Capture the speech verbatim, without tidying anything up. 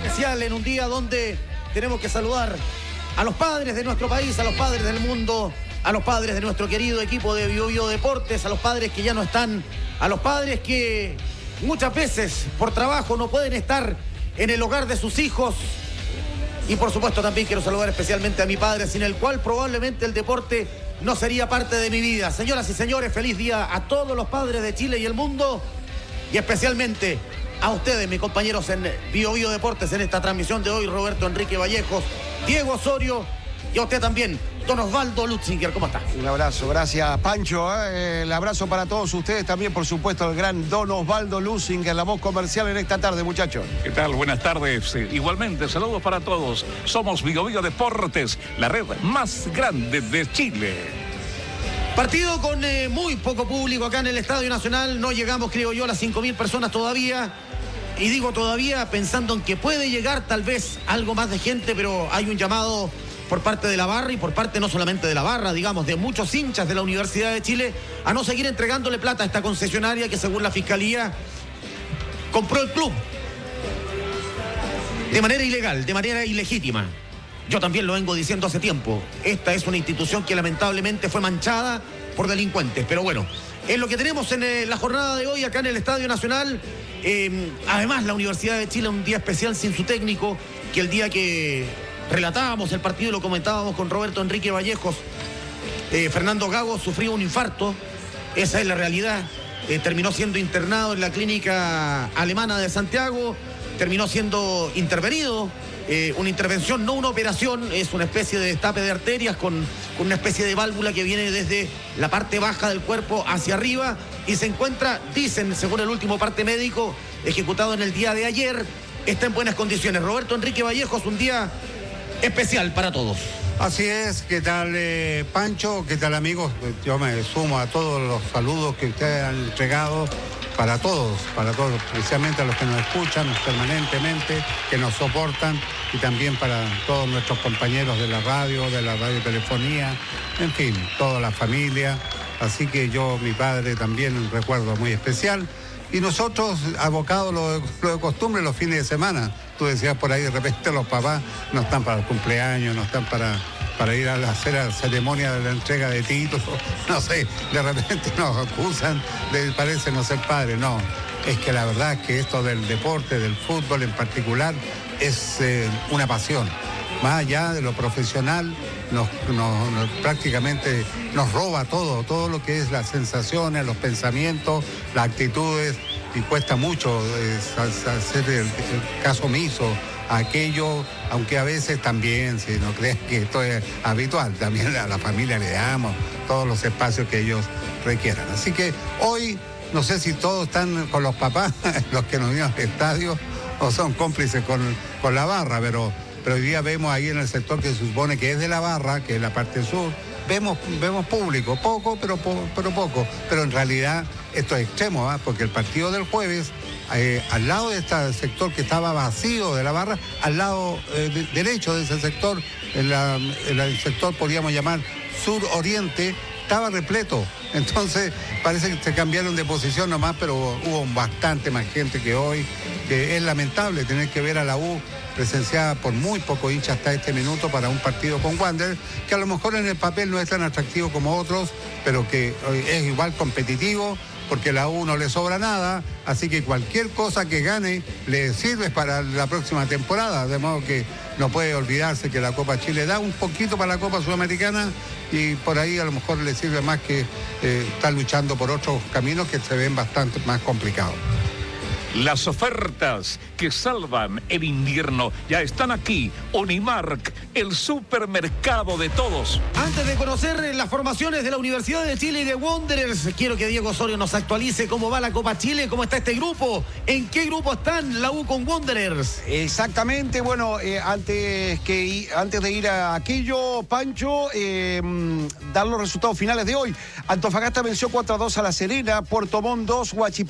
especial en un día donde tenemos que saludar a los padres de nuestro país, a los padres del mundo, a los padres de nuestro querido equipo de Bio Bio Deportes, a los padres que ya no están, a los padres que muchas veces por trabajo no pueden estar en el hogar de sus hijos. Y por supuesto también quiero saludar especialmente a mi padre, sin el cual probablemente el deporte no sería parte de mi vida. Señoras y señores, feliz día a todos los padres de Chile y el mundo, y especialmente a ustedes, mis compañeros en Bio Bio Deportes, en esta transmisión de hoy, Roberto Enrique Vallejos, Diego Osorio, y a usted también, don Osvaldo Lutzinger. ¿Cómo está? Un abrazo, gracias Pancho, ¿eh? El abrazo para todos ustedes, también por supuesto el gran don Osvaldo Lutzinger, la voz comercial en esta tarde, muchachos. ¿Qué tal? Buenas tardes. Igualmente, saludos para todos. Somos Bio Bio Deportes, la red más grande de Chile. Partido con eh, muy poco público acá en el Estadio Nacional. No llegamos, creo yo, a las cinco mil personas todavía. Y digo todavía pensando en que puede llegar tal vez algo más de gente, pero hay un llamado por parte de la barra y por parte no solamente de la barra, digamos, de muchos hinchas de la Universidad de Chile, a no seguir entregándole plata a esta concesionaria que, según la Fiscalía, compró el club de manera ilegal, de manera ilegítima. Yo también lo vengo diciendo hace tiempo. Esta es una institución que lamentablemente fue manchada por delincuentes. Pero bueno, es lo que tenemos en eh, la jornada de hoy acá en el Estadio Nacional. Eh, además, la Universidad de Chile, un día especial sin su técnico, que el día que relatábamos el partido y lo comentábamos con Roberto Enrique Vallejos, eh, Fernando Gago sufrió un infarto. Esa es la realidad. Eh, terminó siendo internado en la clínica alemana de Santiago. Terminó siendo intervenido. Eh, una intervención, no una operación, es una especie de destape de arterias con, con una especie de válvula que viene desde la parte baja del cuerpo hacia arriba y se encuentra, dicen, según el último parte médico ejecutado en el día de ayer, está en buenas condiciones. Roberto Enrique Vallejos, un día especial para todos. Así es. ¿Qué tal, eh, Pancho? ¿Qué tal, amigos? Yo me sumo a todos los saludos que ustedes han entregado para todos, para todos, especialmente a los que nos escuchan permanentemente, que nos soportan, y también para todos nuestros compañeros de la radio, de la radiotelefonía, en fin, toda la familia. Así que yo, mi padre, también un recuerdo muy especial. Y nosotros, abocados lo, lo de costumbre, los fines de semana. Tú decías por ahí, de repente los papás no están para el cumpleaños, no están para, para ir a hacer la ceremonia de la entrega de títulos. No sé, de repente nos acusan de parece no ser padre. No, es que la verdad es que esto del deporte, del fútbol en particular, es eh, una pasión. Más allá de lo profesional, nos, nos, nos, prácticamente nos roba todo, todo lo que es las sensaciones, los pensamientos, las actitudes, y cuesta mucho eh, hacer el, el caso omiso a aquello, aunque a veces también, si no crees que esto es habitual, también a la familia le damos todos los espacios que ellos requieran. Así que hoy, no sé si todos están con los papás, los que nos vienen al estadio, o son cómplices con, con la barra, pero... Pero hoy día vemos ahí en el sector que se supone que es de la barra, que es la parte sur, vemos, vemos público, poco, pero, pero poco. Pero en realidad esto es extremo, ¿eh? Porque el partido del jueves, eh, al lado de este sector que estaba vacío de la barra, al lado eh, de, derecho de ese sector, en, la, en el sector podríamos llamar sur-oriente, estaba repleto. Entonces parece que se cambiaron de posición nomás, pero hubo bastante más gente que hoy, que es lamentable tener que ver a la U presenciada por muy poco hincha hasta este minuto para un partido con Wander, que a lo mejor en el papel no es tan atractivo como otros, pero que es igual competitivo, porque la U no le sobra nada, así que cualquier cosa que gane le sirve para la próxima temporada, de modo que no puede olvidarse que la Copa Chile da un poquito para la Copa Sudamericana y por ahí a lo mejor le sirve más que eh, estar luchando por otros caminos que se ven bastante más complicados. Las ofertas que salvan el invierno ya están aquí. Unimark, el supermercado de todos. Antes de conocer las formaciones de la Universidad de Chile y de Wanderers, quiero que Diego Osorio nos actualice cómo va la Copa Chile, cómo está este grupo, en qué grupo están la U con Wanderers. Exactamente, bueno, eh, antes, que, antes de ir a aquello, Pancho, eh, dar los resultados finales de hoy. Antofagasta venció cuatro a dos a La Serena, Puerto Montt dos, Huachipato